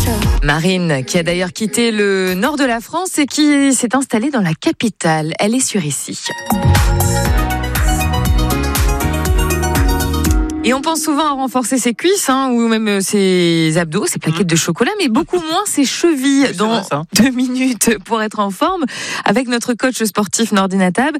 Marine, qui a d'ailleurs quitté le nord de la France et qui s'est installée dans la capitale. Elle est sur ici. Et on pense souvent à renforcer ses cuisses, ou même ses abdos, ses plaquettes de chocolat, mais beaucoup moins ses chevilles. Oui, dans 2 minutes pour être en forme, avec notre coach sportif Nordine Tab,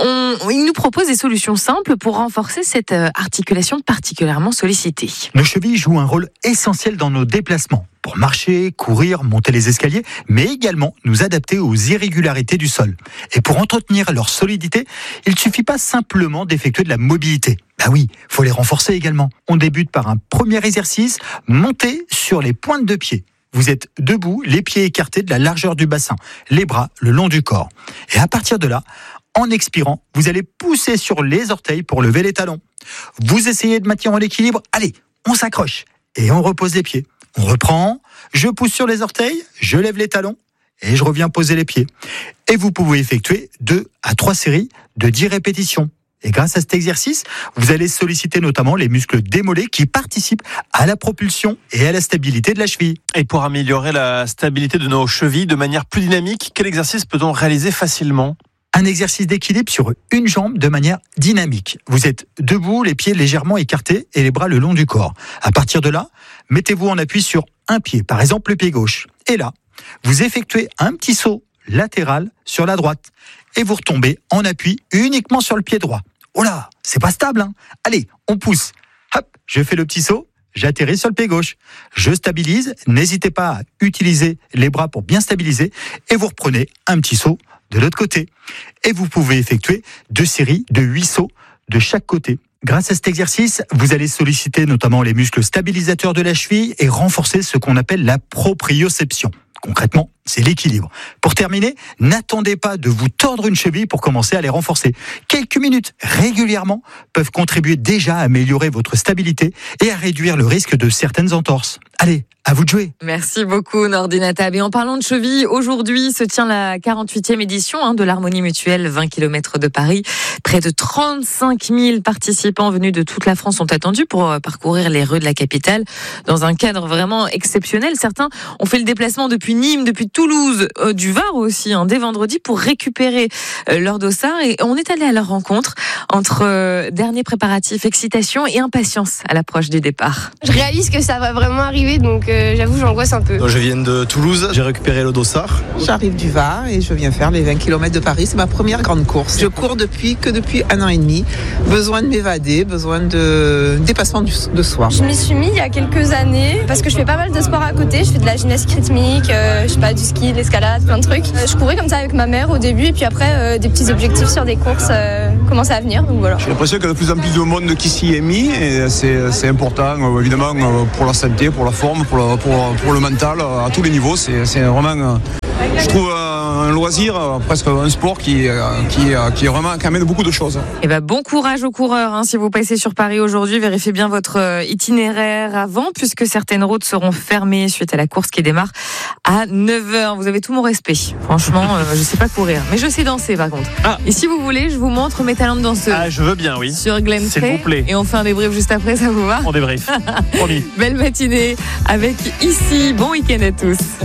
il nous propose des solutions simples pour renforcer cette articulation particulièrement sollicitée. Nos chevilles jouent un rôle essentiel dans nos déplacements, pour marcher, courir, monter les escaliers, mais également nous adapter aux irrégularités du sol. Et pour entretenir leur solidité, il ne suffit pas simplement d'effectuer de la mobilité. Bah oui, faut les renforcer également. On débute par un premier exercice, monter sur les pointes de pied. Vous êtes debout, les pieds écartés de la largeur du bassin, les bras le long du corps. Et à partir de là, en expirant, vous allez pousser sur les orteils pour lever les talons. Vous essayez de maintenir l'équilibre. Allez, on s'accroche et on repose les pieds. On reprend, je pousse sur les orteils, je lève les talons et je reviens poser les pieds. Et vous pouvez effectuer 2 à 3 séries de 10 répétitions. Et grâce à cet exercice, vous allez solliciter notamment les muscles des mollets qui participent à la propulsion et à la stabilité de la cheville. Et pour améliorer la stabilité de nos chevilles de manière plus dynamique, quel exercice peut-on réaliser facilement ? Un exercice d'équilibre sur une jambe de manière dynamique. Vous êtes debout, les pieds légèrement écartés et les bras le long du corps. À partir de là, mettez-vous en appui sur un pied, par exemple le pied gauche. Et là, vous effectuez un petit saut latéral sur la droite. Et vous retombez en appui uniquement sur le pied droit. Oh là, c'est pas stable, Allez, on pousse. Hop, je fais le petit saut, j'atterris sur le pied gauche. Je stabilise, n'hésitez pas à utiliser les bras pour bien stabiliser. Et vous reprenez un petit saut de l'autre côté. Et vous pouvez effectuer 2 séries de 8 sauts de chaque côté. Grâce à cet exercice, vous allez solliciter notamment les muscles stabilisateurs de la cheville et renforcer ce qu'on appelle la proprioception. Concrètement, c'est l'équilibre. Pour terminer, n'attendez pas de vous tordre une cheville pour commencer à les renforcer. Quelques minutes régulièrement peuvent contribuer déjà à améliorer votre stabilité et à réduire le risque de certaines entorses. Allez, à vous de jouer. Merci beaucoup Nordine Tab. Et en parlant de cheville, aujourd'hui se tient la 48e édition de l'Harmonie Mutuelle, 20 km de Paris. Près de 35 000 participants venus de toute la France sont attendus pour parcourir les rues de la capitale dans un cadre vraiment exceptionnel. Certains ont fait le déplacement depuis Nîmes, depuis Toulouse, du Var aussi, dès vendredi pour récupérer leur dossard. Et on est allé à leur rencontre entre derniers préparatifs, excitation et impatience à l'approche du départ. Je réalise que ça va vraiment arriver, donc j'avoue j'angoisse un peu. Je viens de Toulouse, j'ai récupéré le dossard. J'arrive du Var et je viens faire les 20 km de Paris. C'est ma première grande course. Je cours depuis 1 an et demi. Besoin de m'évader, besoin de dépassement de soi. Je m'y suis mis il y a quelques années parce que je fais pas mal de sport à côté. Je fais de la gymnastique rythmique, du ski, de l'escalade, plein de trucs. Je courais comme ça avec ma mère au début et puis après des petits objectifs sur des courses commençaient à venir. Donc voilà. J'ai l'impression qu'il y a de plus en plus de monde qui s'y est mis et c'est important évidemment pour la santé, pour la forme, pour le mental, à tous les niveaux. C'est vraiment, je trouve, un loisir, presque un sport qui vraiment qui amène beaucoup de choses. Et bon courage aux coureurs. Si vous passez sur Paris aujourd'hui, vérifiez bien votre itinéraire avant, puisque certaines routes seront fermées suite à la course qui démarre à 9h. Vous avez tout mon respect. Franchement, je sais pas courir, mais je sais danser par contre. Et si vous voulez, je vous montre mes talents de danseuse. Je veux bien, oui. Sur Glen S'il vous plaît. Et on fait un débrief juste après, ça vous va ? On débrief. Promis. Belle matinée avec Ici. Bon week-end à tous.